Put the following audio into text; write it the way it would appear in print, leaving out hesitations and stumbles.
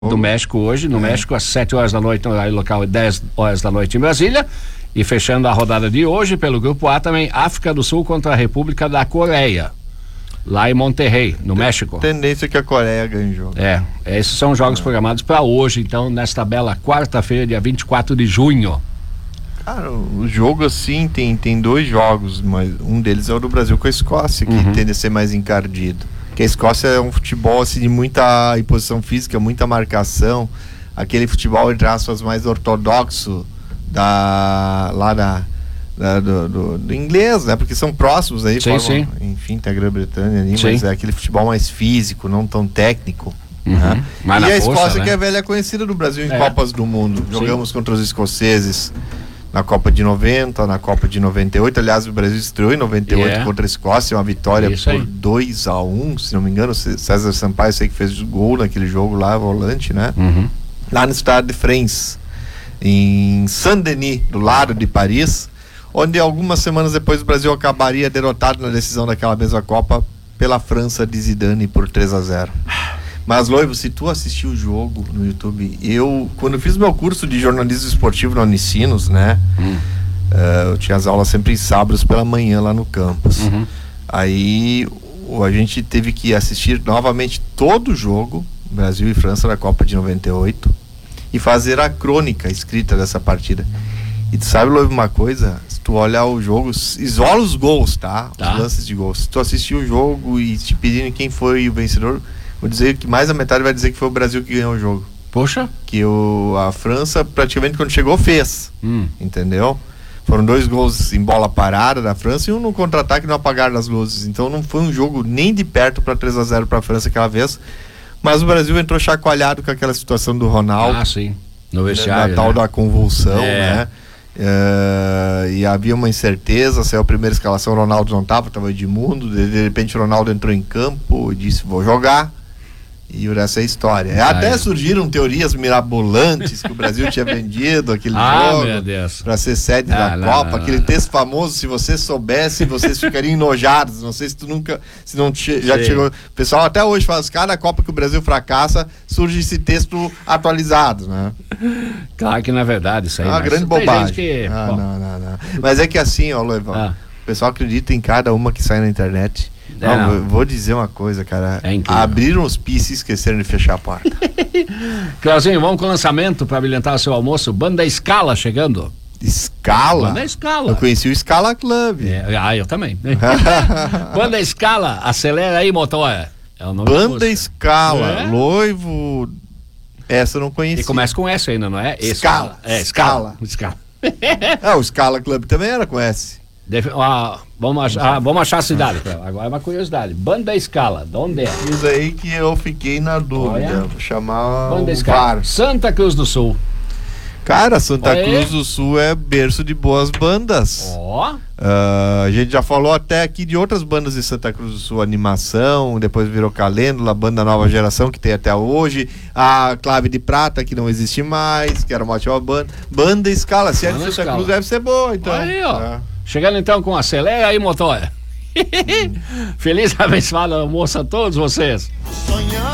do México hoje, no México às 7 horas da noite, no horário local 10 horas da noite em Brasília, e fechando a rodada de hoje pelo Grupo A também, África do Sul contra a República da Coreia, lá em Monterrey, no México. Tendência que a Coreia ganhe o jogo. Esses são jogos programados para hoje, então, nesta bela quarta-feira, dia 24 de junho. Cara, o jogo assim tem dois jogos, mas um deles é o do Brasil com a Escócia, que tende a ser mais encardido. Porque a Escócia é um futebol assim, de muita imposição física, muita marcação, aquele futebol entre aspas mais ortodoxo do inglês, né? Porque são próximos aí, sim. Enfim, tem a Grã-Bretanha ali, Sim. mas é aquele futebol mais físico, não tão técnico. Né? Mas e a força, Escócia, né? que é a velha conhecida do Brasil em Copas do Mundo. Jogamos contra os escoceses na Copa de 90, na Copa de 98. Aliás, o Brasil estreou em 98 contra a Escócia, uma vitória por 2-1, se não me engano. César Sampaio, sei que fez gol naquele jogo lá, volante, né? Lá no Stade de France, em Saint-Denis, do lado de Paris, onde algumas semanas depois o Brasil acabaria derrotado na decisão daquela mesma Copa pela França de Zidane por 3-0. Mas, Loivo, se tu assistiu o jogo no YouTube, quando eu fiz meu curso de jornalismo esportivo na Unicinos, né? Eu tinha as aulas sempre em sábados pela manhã lá no campus. Aí a gente teve que assistir novamente todo o jogo, Brasil e França da Copa de 98, e fazer a crônica escrita dessa partida. E tu sabe, Loivo, uma coisa? Se tu olhar o jogo, isola os gols, tá? Os lances de gols. Se tu assistir o jogo e te pedirem quem foi o vencedor, vou dizer que mais da metade vai dizer que foi o Brasil que ganhou o jogo. Poxa. Que a França praticamente quando chegou fez. Entendeu? Foram 2 gols em bola parada da França e um no contra-ataque no apagar das luzes. Então não foi um jogo nem de perto para 3-0 para a França aquela vez. Mas o Brasil entrou chacoalhado com aquela situação do Ronaldo. Sim. No vestiário, tal da convulsão, né? E havia uma incerteza, saiu a primeira escalação, o Ronaldo não estava Edmundo, de repente o Ronaldo entrou em campo e disse, vou jogar. E essa é a história. Até surgiram teorias mirabolantes que o Brasil tinha vendido aquele jogo para ser sede da Copa. Aquele texto famoso, se vocês soubessem, vocês ficariam enojados. Não sei se tu já chegou. O pessoal até hoje fala, cada Copa que o Brasil fracassa, surge esse texto atualizado, né? Claro que não é verdade isso aí. É uma grande bobagem. Não. Mas é que assim, ó, Loivão, o pessoal acredita em cada uma que sai na internet. Vou dizer uma coisa, cara. Abriram os pis e esqueceram de fechar a porta. Clauzinho, vamos com o lançamento para brilhantar o seu almoço. Banda Scala chegando. Scala? Banda Scala. Eu conheci o Scala Club. Eu também. Banda Scala, acelera aí, motor. É o nome Banda Scala, Loivo. Essa eu não conheci. E começa com S ainda, não é? Scala. Scala. O Scala Club também era com S. Vamos achar a cidade. Agora é uma curiosidade. Banda Scala, de onde é? Isso aí que eu fiquei na dúvida. Vou chamar Banda Scala. Santa Cruz do Sul. Cara, Santa Cruz do Sul é berço de boas bandas. A gente já falou até aqui de outras bandas de Santa Cruz do Sul, Animação, depois virou Calêndula, Banda Nova Geração, que tem até hoje, a Clave de Prata, que não existe mais, que era uma ótima banda. Banda Scala, se é de Santa Cruz, deve ser boa, então. Aí, ó. Chegando então com acelera aí, motor. Feliz abençoado almoço a todos vocês.